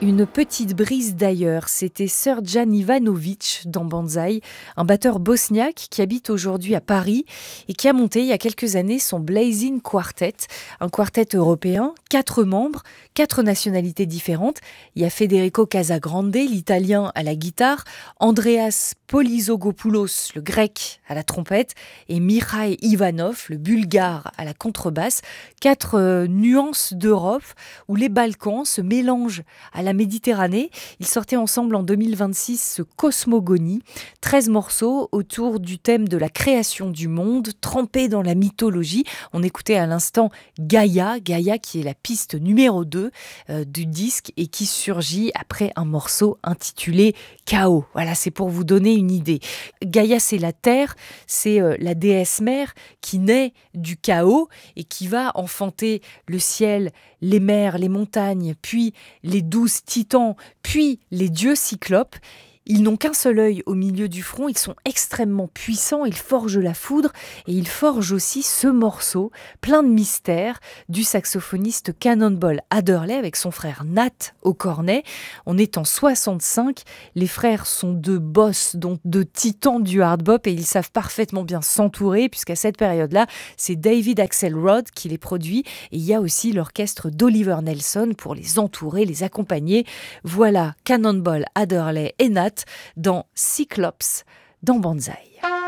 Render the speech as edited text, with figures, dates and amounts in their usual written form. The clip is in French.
Une petite brise d'ailleurs, c'était Srdjan Ivanović dans Banzai, un batteur bosniaque qui habite aujourd'hui à Paris et qui a monté il y a quelques années son Blazing Quartet, un quartet européen, 4 membres, 4 nationalités différentes. Il y a Federico Casagrande, l'italien, à la guitare, Andreas Polysogopoulos, le grec, à la trompette, et Mihai Ivanov, le bulgare, à la contrebasse. 4 nuances d'Europe où les Balkans se mélangent à la Méditerranée. Ils sortaient ensemble en 2026 ce Cosmogonie, 13 morceaux autour du thème de la création du monde, trempés dans la mythologie. On écoutait à l'instant Gaïa qui est la piste numéro 2 du disque et qui surgit après un morceau intitulé Chaos. Voilà, c'est pour vous donner une idée. Gaïa, c'est la terre, c'est la déesse mère qui naît du chaos et qui va enfanter le ciel, les mers, les montagnes, puis les 12 titans, puis les dieux cyclopes. Ils n'ont qu'un seul œil au milieu du front, ils sont extrêmement puissants, ils forgent la foudre et ils forgent aussi ce morceau plein de mystères du saxophoniste Cannonball Adderley avec son frère Nat au cornet. On est en 65, les frères sont 2 boss, donc 2 titans du hard bop et ils savent parfaitement bien s'entourer puisqu'à cette période-là, c'est David Axelrod qui les produit et il y a aussi l'orchestre d'Oliver Nelson pour les entourer, les accompagner. Voilà Cannonball Adderley et Nat dans Cyclops dans Banzai.